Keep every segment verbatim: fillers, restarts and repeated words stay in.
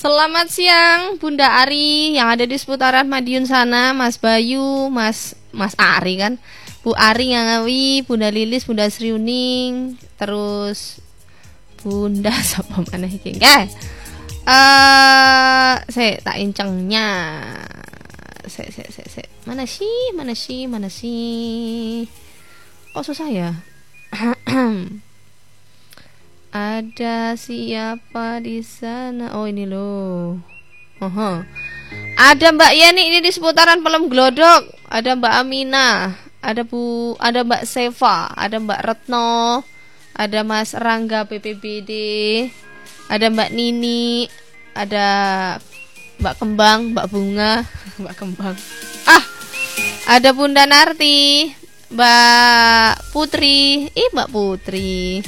Selamat siang Bunda Ari yang ada di seputaran Madiun sana, Mas Bayu, Mas Mas Ari kan, Bu Ari Ngawi, Bunda Lilis, Bunda Sriuning, terus Bunda siapa mana iki? Eh, uh, saya tak incengnya. Saya saya saya saya. Mana sih? Mana sih? Mana sih? Oh susah ya. Ada siapa di sana? Oh ini loh. Oho. Ada Mbak Yeni ini di seputaran Pelem Glodok. Ada Mbak Amina. Ada Bu, ada Mbak Seva. Ada Mbak Retno. Ada Mas Rangga B P B D. Ada Mbak Nini. Ada Mbak Kembang, Mbak Bunga, Mbak Kembang. Ah, ada Bunda Narti, Mbak Putri. Ih, Mbak Putri.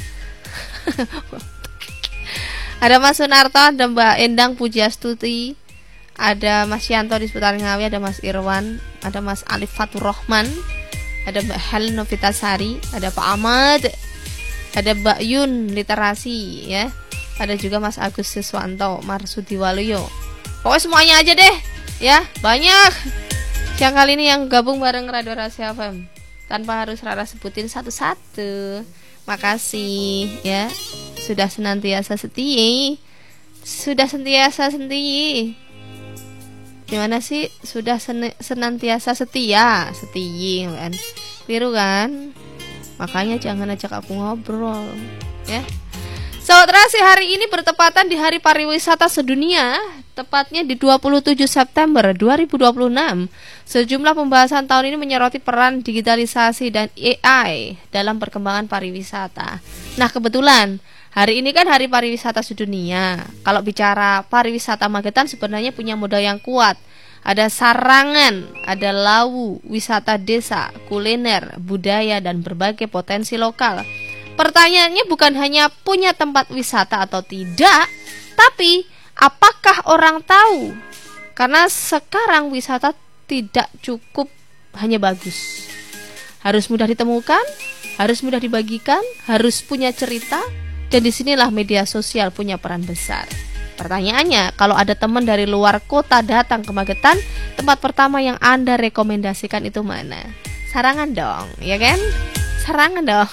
Ada Mas Sunarto, ada Mbak Endang Pujiastuti, ada Mas Yanto di seputaran Ngawi, ada Mas Irwan, ada Mas Alif Fatur Rahman, ada Mbak Hel Novitasari, ada Pak Ahmad, ada Mbak Yun Literasi ya. Ada juga Mas Agus Siswanto, Marsudi Waluyo. Pokoknya semuanya aja deh ya, banyak. Siang kali ini yang gabung bareng Radio Rahasia F M tanpa harus Rara sebutin satu-satu. Makasih ya, sudah senantiasa setia, sudah senantiasa setia. Gimana sih? Sudah sen- senantiasa setia, setia kan? Biru kan? Makanya jangan ajak aku ngobrol, ya. Saudara, hari ini bertepatan di Hari Pariwisata Sedunia, tepatnya di dua puluh tujuh September dua ribu dua puluh enam. Sejumlah pembahasan tahun ini menyoroti peran digitalisasi dan A I dalam perkembangan pariwisata. Nah, kebetulan hari ini kan Hari Pariwisata Sedunia. Kalau bicara pariwisata, Magetan sebenarnya punya modal yang kuat. Ada sarangan, ada lawu, wisata desa, kuliner, budaya, dan berbagai potensi lokal. Pertanyaannya bukan hanya punya tempat wisata atau tidak, tapi apakah orang tahu? Karena sekarang wisata tidak cukup hanya bagus. Harus mudah ditemukan, harus mudah dibagikan, harus punya cerita, dan disinilah media sosial punya peran besar. Pertanyaannya, kalau ada teman dari luar kota datang ke Magetan, tempat pertama yang Anda rekomendasikan itu mana? Sarangan dong, ya kan? Sarangan dong.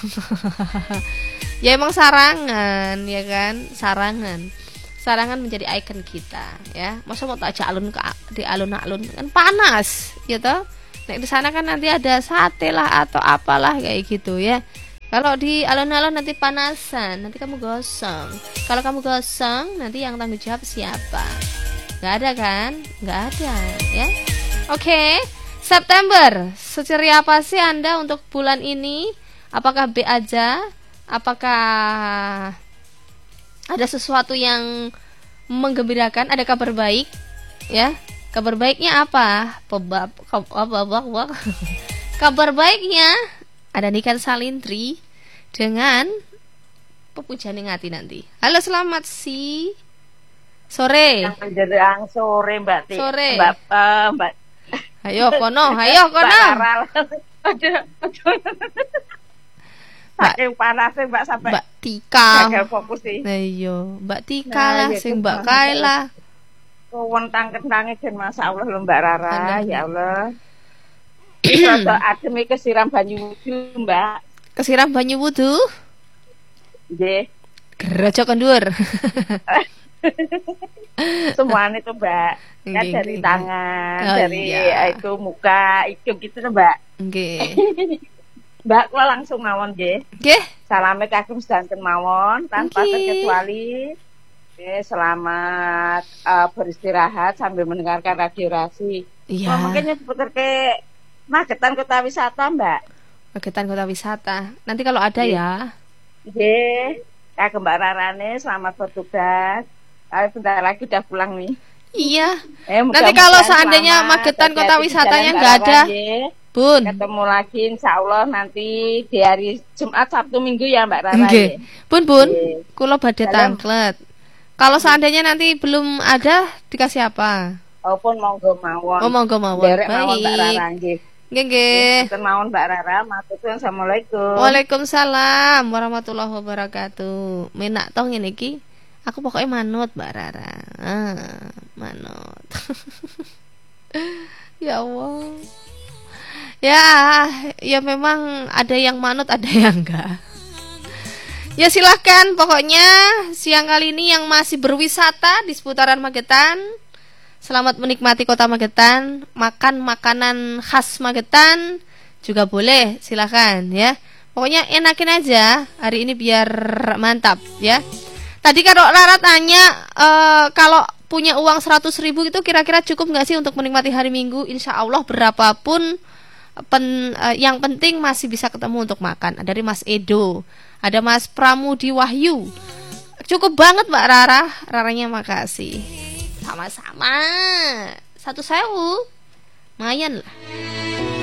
Ya emang sarangan, ya kan? Sarangan. Sarangan menjadi ikon kita, ya. Masa mau tak ajak alun ke di alun-alun kan panas, ya toh? Nek di sana kan nanti ada sate lah atau apalah kayak gitu ya. Kalau di alun-alun nanti panasan, nanti kamu gosong. Kalau kamu gosong, nanti yang tanggung jawab siapa? Gak ada kan? Gak ada, ya. Oke, September. Seceria apa sih Anda untuk bulan ini? Apakah B aja? Apakah ada sesuatu yang menggembirakan? Ada kabar baik? Ya, kabar baiknya apa? Pebab, apa? Kabar baiknya ada nikah salintri dengan pepujaan ngati nanti. Halo, selamat si sore. Yang menjelang sore Mbak Ti. Sore. Mbak uh, Mbak. Ayo kono, ayo kono. Ada, Saking panasnya Mbak sampai Mbak Tika. gagal fokus sih. Nah iya, Mbak Tika Nah, lah ya sing itu Mbak banget. Kaila. Kewentang kentangnya dan Masya Allah lho Mbak Rara. Anak. Ya Allah. Rada adem iki kesiram banyu wudu Mbak. Kesiram banyu wudu. Nggih. Gerojo kendur. Semuanya itu Mbak. Kan Nggih, dari nggih. tangan, Oh, dari iya. itu muka, hidung gitu tuh Mbak. Nggih. Mbak kula langsung mawon nggih. Nggih. Salame kagem sedanten mawon tanpa Nggih. terkecuali. Oke, selamat uh, beristirahat sambil mendengarkan radio Rasi. Iya. Oh, mungkin seputar ke Magetan kota wisata, Mbak. Magetan kota wisata. Nanti kalau ada Nggih. ya. Nggih. Kagem Mbak Rarane selamat bertugas. Saya bentar lagi udah pulang nih. Iya. Eh, Nanti mudah-mudahan kalau seandainya selamat, Magetan kota hati-hati di wisatanya jalan nggak Mbak ada, Rara, nggih. Bun. Ketemu lagi insya Allah nanti di hari Jumat, Sabtu, Minggu ya Mbak Rara. Nggih. ya. Bun, Bun. Nggih. Kula badhe Dalam. tangklet. Kalau seandainya nanti belum ada, dikasih apa? Walaupun monggo mawon. Oh, monggo mawon. Derek mawon Mbak Rara Baik. nggih. Nggih, nggih. Mboten mawon Mbak Rara, matur suwun. Assalamualaikum. Waalaikumsalam warahmatullahi wabarakatuh. Menak tong ngene iki. Aku pokoknya manut Mbak Rara. Ah, manut. Ya Allah. Ya, ya memang ada yang manut, ada yang enggak. Ya silahkan, pokoknya siang kali ini yang masih berwisata di seputaran Magetan, selamat menikmati kota Magetan. Makan makanan khas Magetan juga boleh, silahkan ya. Pokoknya enakin aja hari ini biar mantap ya. Tadi kalau Rara tanya e, kalau punya uang seratus ribu itu kira-kira cukup nggak sih untuk menikmati hari Minggu? Insya Allah berapapun pen, e, yang penting masih bisa ketemu untuk makan. Dari Mas Edo, ada Mas Pramudi Wahyu. Cukup banget Mbak Rara. Raranya makasih. Sama-sama. Satu sewu, lumayan lah.